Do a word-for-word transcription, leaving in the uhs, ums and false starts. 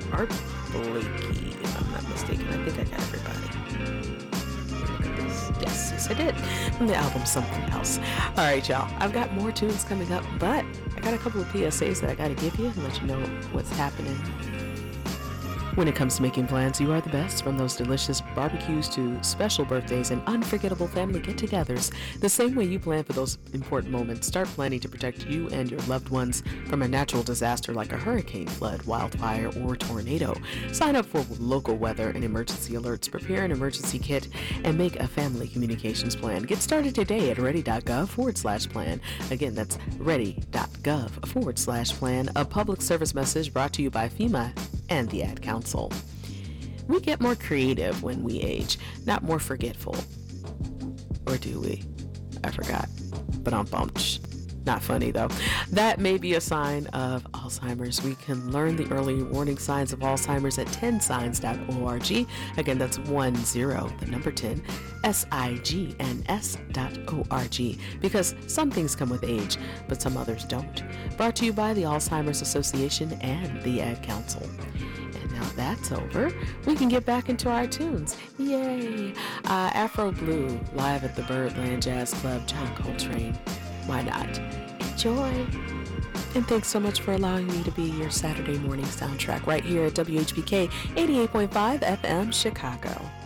Art Blakey, if I'm not mistaken. I think I got everybody. Look at this. Yes, yes I did. From the album Something Else. All right, y'all. I've got more tunes coming up, but I got a couple of P S As that I got to give you and let you know what's happening. When it comes to making plans, you are the best. From those delicious barbecues to special birthdays and unforgettable family get-togethers, the same way you plan for those important moments, start planning to protect you and your loved ones from a natural disaster like a hurricane, flood, wildfire, or tornado. Sign up for local weather and emergency alerts, prepare an emergency kit, and make a family communications plan. Get started today at ready.gov forward slash plan. Again, that's ready.gov forward slash plan. A public service message brought to you by FEMA and the Ad Council. We get more creative when we age, not more forgetful. Or do we? I forgot. But I'm bumped. Not funny though. That may be a sign of Alzheimer's. We can learn the early warning signs of Alzheimer's at ten signs dot org. Again, that's one zero, the number ten, S I G N S dot O R G. Because some things come with age, but some others don't. Brought to you by the Alzheimer's Association and the Ad Council. And now that's over, we can get back into our tunes. Yay! Uh, Afro Blue, live at the Birdland Jazz Club, John Coltrane. Why not? Enjoy! And thanks so much for allowing me to be your Saturday morning soundtrack right here at W H B K eighty-eight point five F M Chicago.